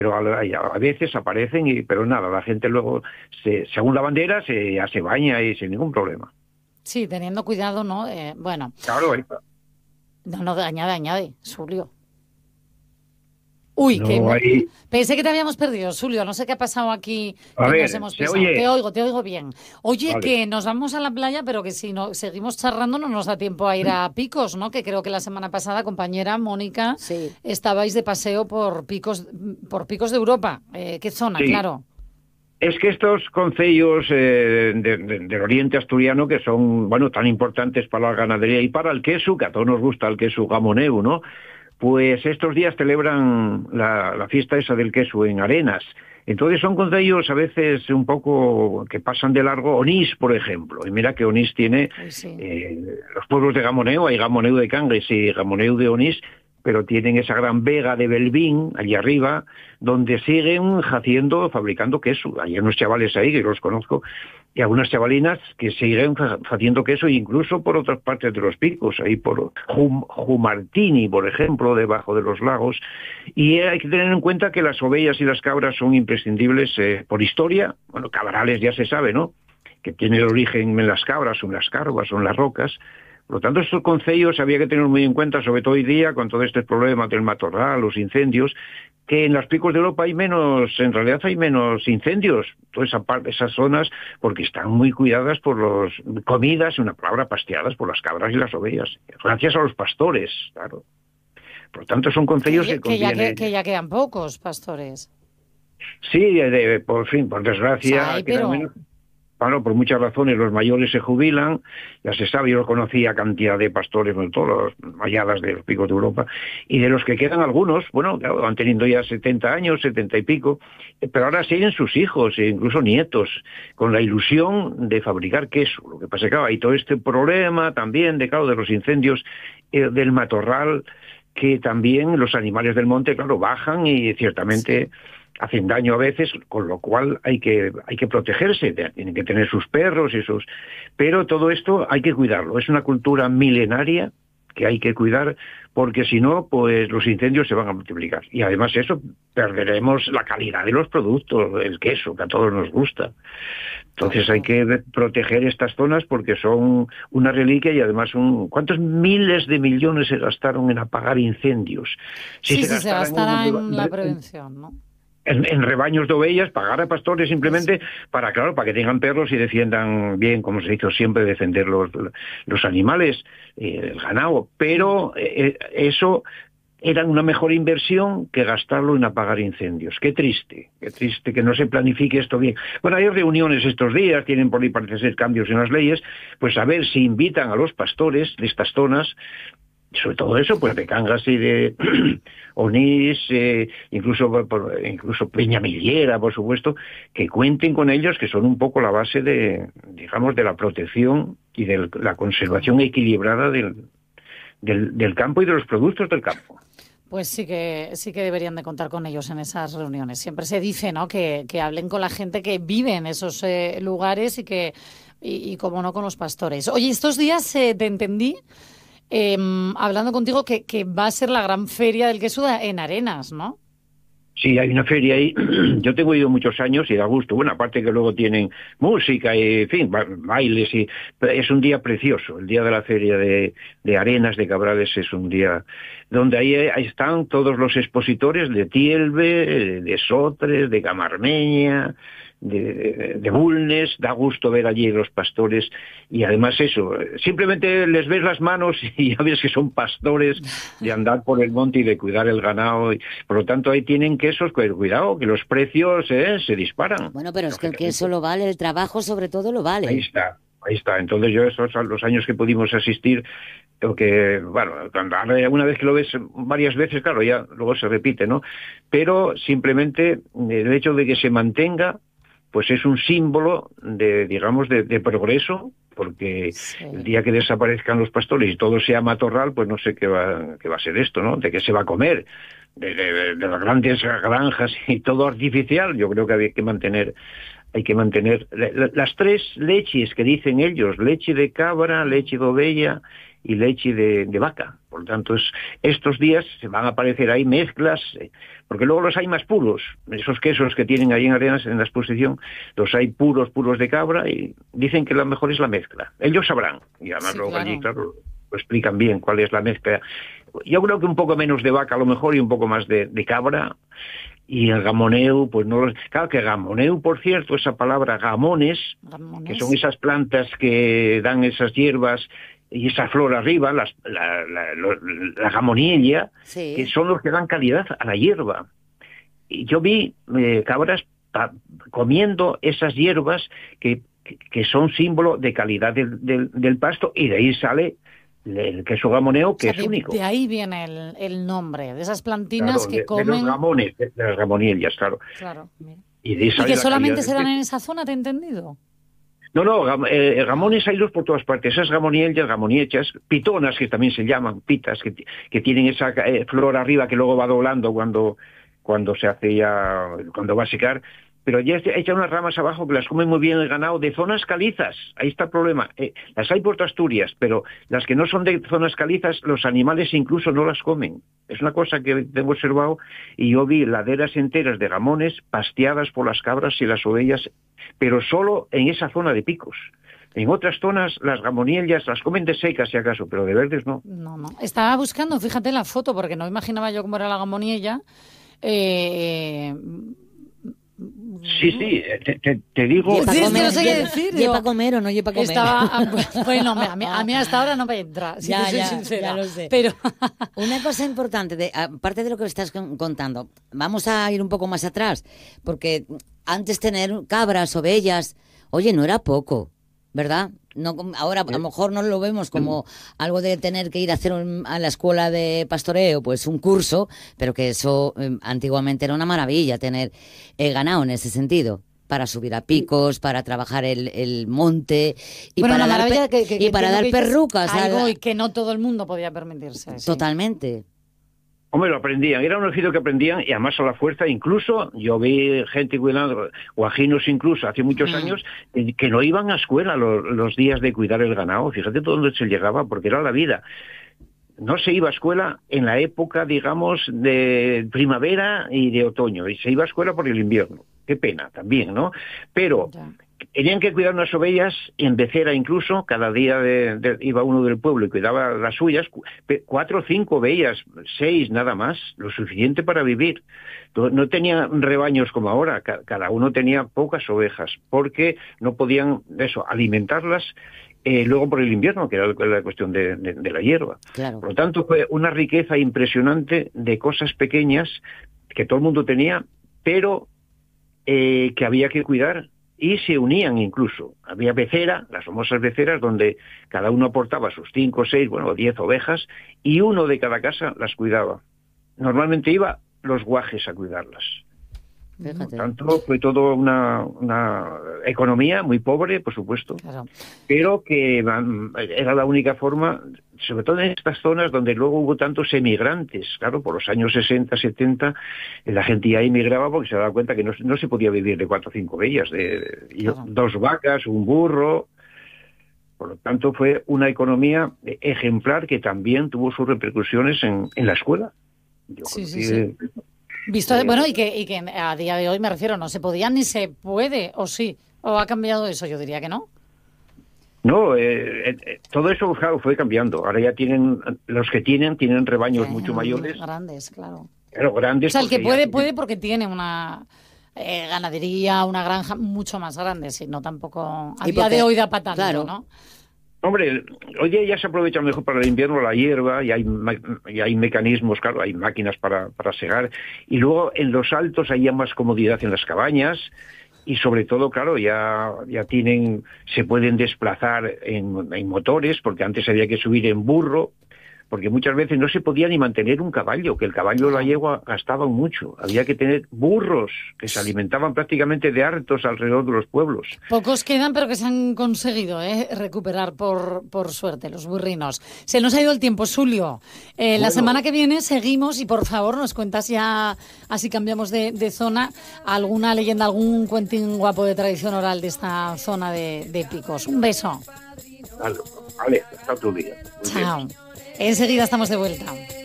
pero a veces aparecen, pero nada, la gente luego, según la bandera, ya se baña y sin ningún problema. Sí, teniendo cuidado, ¿no? Bueno. Claro, ahí está. No, añade, Julio. Uy, No hay... pensé que te habíamos perdido, Julio. No sé qué ha pasado aquí, A que nos ver, hemos ¿se pisado. oye? Te oigo bien. Oye, Vale. que nos vamos a la playa, pero que si no seguimos charlando no nos da tiempo a ir a Picos, ¿no? Que creo que la semana pasada, compañera Mónica, Sí. estabais de paseo por Picos de Europa. ¿Qué zona? Sí. Claro. Es que estos concellos del oriente asturiano, que son, bueno, tan importantes para la ganadería y para el queso, que a todos nos gusta el queso gamoneu, ¿no? Pues estos días celebran la fiesta esa del queso en Arenas. Entonces son concellos a veces un poco que pasan de largo. Onís, por ejemplo. Y mira que Onís tiene Sí. los pueblos de Gamoneu, hay Gamoneu de Cangas y Gamoneu de Onís, pero tienen esa gran vega de Belvín, allí arriba, donde siguen fabricando queso. Hay unos chavales ahí, que los conozco, y algunas chavalinas que siguen haciendo queso, incluso por otras partes de los Picos, ahí por Jumartini, por ejemplo, debajo de los lagos. Y hay que tener en cuenta que las ovejas y las cabras son imprescindibles por historia. Bueno, cabrales ya se sabe, ¿no?, que tiene el origen en las cabras, o en las carvas, o en las rocas. Por lo tanto, estos concellos había que tener muy en cuenta, sobre todo hoy día, con todo este problema del matorral, los incendios, que en los Picos de Europa en realidad hay menos incendios, toda esas zonas, porque están muy cuidadas por comidas, una palabra, pasteadas por las cabras y las ovejas, gracias a los pastores, claro. Por lo tanto, son concellos que conviene... Que ya quedan pocos pastores. Sí, por desgracia, O sea, quedan menos... Bueno, por muchas razones los mayores se jubilan, ya se sabe, yo conocía cantidad de pastores en todas las malladas de los Picos de Europa, y de los que quedan algunos, bueno, claro, van teniendo ya 70 años, 70 y pico, pero ahora siguen sus hijos e incluso nietos, con la ilusión de fabricar queso. Lo que pasa es que hay todo este problema también de los incendios del matorral, que también los animales del monte, claro, bajan y ciertamente... hacen daño a veces, con lo cual hay que protegerse, tienen que tener sus perros y sus... Pero todo esto hay que cuidarlo, es una cultura milenaria que hay que cuidar, porque si no, pues los incendios se van a multiplicar. Y además eso, perderemos la calidad de los productos, el queso, que a todos nos gusta. Entonces hay que proteger estas zonas porque son una reliquia y además ¿cuántos miles de millones se gastaron en apagar incendios? Si se gastara en la prevención, ¿no? En rebaños de ovejas, pagar a pastores simplemente para que tengan perros y defiendan bien, como se hizo siempre, defender los animales, el ganado. Pero eso era una mejor inversión que gastarlo en apagar incendios. Qué triste que no se planifique esto bien. Bueno, hay reuniones estos días, tienen por ahí parece ser cambios en las leyes, pues a ver si invitan a los pastores de estas zonas, sobre todo eso, pues de Cangas y de Onís, incluso Peñamillera, por supuesto, que cuenten con ellos, que son un poco la base de la protección y de la conservación equilibrada del campo y de los productos del campo. Pues sí que deberían de contar con ellos en esas reuniones. Siempre se dice, ¿no?, que hablen con la gente que vive en esos lugares y como no, con los pastores. Oye, estos días te entendí hablando contigo que va a ser la gran feria del queso en Arenas, ¿no? Sí, hay una feria ahí. Yo tengo ido muchos años y da gusto. Bueno, aparte que luego tienen música y, en fin, bailes. Es un día precioso. El día de la feria de Arenas, de Cabrales, es un día donde ahí están todos los expositores de Tielbe, de Sotres, de Camarmeña, de Bulnes. Da gusto ver allí los pastores y además eso, simplemente les ves las manos y ya ves que son pastores de andar por el monte y de cuidar el ganado, y por lo tanto ahí tienen quesos, cuidado, que los precios se disparan. Bueno, pero es que el queso lo vale, el trabajo sobre todo lo vale. Ahí está. Entonces yo los años que pudimos asistir, una vez que lo ves varias veces, claro, ya luego se repite, ¿no? Pero simplemente el hecho de que se mantenga, pues es un símbolo de progreso, porque sí, el día que desaparezcan los pastores y todo sea matorral, pues no sé qué va a ser esto, ¿no? De qué se va a comer, de las grandes granjas y todo artificial. Yo creo que hay que mantener las tres leches que dicen ellos: leche de cabra, leche de oveja y leche de vaca. Por lo tanto, estos días se van a aparecer ahí mezclas, porque luego los hay más puros. Esos quesos que tienen ahí en Arenas, en la exposición, los hay puros de cabra, y dicen que lo mejor es la mezcla. Ellos sabrán, y además luego allí, claro, lo explican bien cuál es la mezcla. Yo creo que un poco menos de vaca a lo mejor y un poco más de cabra. Y el gamoneu, pues no lo... Claro que gamoneu, por cierto, esa palabra gamones, que son esas plantas que dan esas hierbas y esa flor arriba, la gamonilla, sí, que son los que dan calidad a la hierba. Y yo vi cabras comiendo esas hierbas que son símbolo de calidad del pasto, y de ahí sale el queso gamoneo, que es único. De ahí viene el nombre, de esas plantinas, claro, que comen... De los gamones, de las gamonillas, claro. Y que solamente se dan en esa zona, ¿te he entendido? No, gamones hay dos por todas partes. Esas gamonillas, gamoniechas, pitonas, que también se llaman, pitas, que tienen esa flor arriba que luego va doblando cuando se hace ya, cuando va a secar. Pero ya echan unas ramas abajo que las come muy bien el ganado de zonas calizas. Ahí está el problema. Las hay por toda Asturias, pero las que no son de zonas calizas, los animales incluso no las comen. Es una cosa que tengo observado, y yo vi laderas enteras de gamones pasteadas por las cabras y las ovejas, pero solo en esa zona de picos. En otras zonas las gamonillas las comen de secas, si acaso, pero de verdes no. No. Estaba buscando, fíjate la foto, porque no imaginaba yo cómo era la gamonilla. Sí, te digo... ¿Lleva comer o no lleva comer? Bueno, a mí hasta ahora no me entra, si te soy sincera. Ya lo sé. Pero... Una cosa importante, aparte de lo que estás contando, vamos a ir un poco más atrás, porque antes tener cabras, ovejas, oye, no era poco, ¿verdad? No, ahora a lo mejor no lo vemos como algo de tener que ir a hacer a la escuela de pastoreo, pues un curso, pero que eso antiguamente era una maravilla, tener ganado en ese sentido, para subir a picos, para trabajar el monte y para dar perrucas. Algo y que no todo el mundo podía permitirse. Totalmente. Hombre, lo aprendían, era un oficio que aprendían, y además a la fuerza. Incluso yo vi gente cuidando, guajinos incluso, hace muchos años, que no iban a escuela los días de cuidar el ganado. Fíjate todo donde se llegaba, porque era la vida. No se iba a escuela en la época, digamos, de primavera y de otoño, y se iba a escuela por el invierno. Qué pena también, ¿no? Pero... tenían que cuidar unas ovejas en becera incluso, cada día iba uno del pueblo y cuidaba las suyas, 4 o 5 ovejas, 6 nada más, lo suficiente para vivir. No tenían rebaños como ahora, cada uno tenía pocas ovejas, porque no podían alimentarlas luego por el invierno, que era la cuestión de la hierba. Claro. Por lo tanto, fue una riqueza impresionante de cosas pequeñas que todo el mundo tenía, pero que había que cuidar. Y se unían incluso. Había becera, las famosas beceras, donde cada uno aportaba sus 5, 6, 10 ovejas, y uno de cada casa las cuidaba. Normalmente iba los guajes a cuidarlas. Fíjate. Por tanto, fue todo una economía muy pobre, por supuesto, claro, pero que era la única forma, sobre todo en estas zonas donde luego hubo tantos emigrantes. Claro, por los años 60, 70, la gente ya emigraba porque se daba cuenta que no se podía vivir de 4 o 5 ovejas, claro, 2 vacas, un burro. Por lo tanto, fue una economía ejemplar que también tuvo sus repercusiones en la escuela. Sí. Visto, y que a día de hoy, me refiero, no se podía ni se puede, o sí, o ha cambiado eso, yo diría que no. No, todo eso fue cambiando. Ahora ya los que tienen rebaños mucho mayores. Grandes, claro. Claro, grandes. O sea, el que puede porque tiene una ganadería, una granja mucho más grande, si no tampoco a día de hoy da para tanto, claro, ¿no? Hombre, hoy ya se aprovecha mejor para el invierno la hierba, y hay mecanismos, claro, hay máquinas para segar, y luego en los altos hay ya más comodidad en las cabañas, y sobre todo, claro, ya se pueden desplazar en motores, porque antes había que subir en burro, porque muchas veces no se podía ni mantener un caballo, que el caballo o la yegua gastaban mucho. Había que tener burros que se alimentaban prácticamente de hartos alrededor de los pueblos. Pocos quedan, pero que se han conseguido recuperar por suerte, los burrinos. Se nos ha ido el tiempo, Sulio. La semana que viene seguimos y por favor nos cuentas ya, así cambiamos de zona, alguna leyenda, algún cuentín guapo de tradición oral de esta zona de Picos. Un beso. Vale, hasta otro día. Chao. Enseguida estamos de vuelta.